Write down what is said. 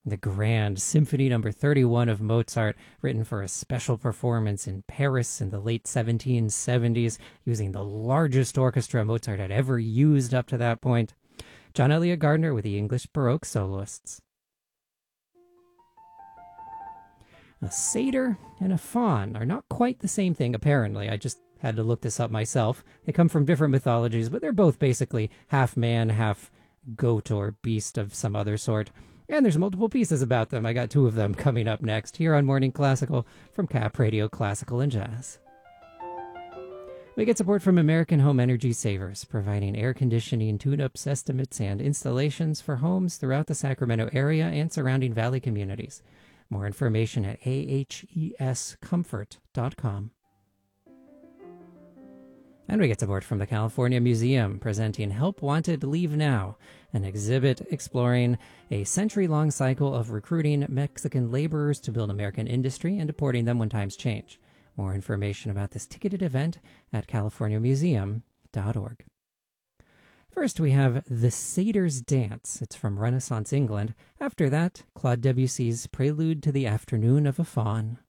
The Grand Symphony Number 31 of Mozart, written for a special performance in Paris in the late 1770s, using the largest orchestra Mozart had ever used up to that point. John Eliot Gardner with the English Baroque soloists. A satyr and a faun are not quite the same thing, apparently. I just had to look this up myself. They come from different mythologies, but they're both basically half man, half goat or beast of some other sort. And there's multiple pieces about them. I got two of them coming up next here on Morning Classical from Cap Radio Classical and Jazz. We get support from American Home Energy Savers, providing air conditioning tune-ups, estimates, and installations for homes throughout the Sacramento area and surrounding valley communities. More information at ahescomfort.com. And we get support from the California Museum, presenting Help Wanted, Leave Now, an exhibit exploring a century-long cycle of recruiting Mexican laborers to build American industry and deporting them when times change. More information about this ticketed event at californiamuseum.org. First, we have The Satyr's Dance. It's from Renaissance England. After that, Claude Debussy's Prelude to the Afternoon of a Faun.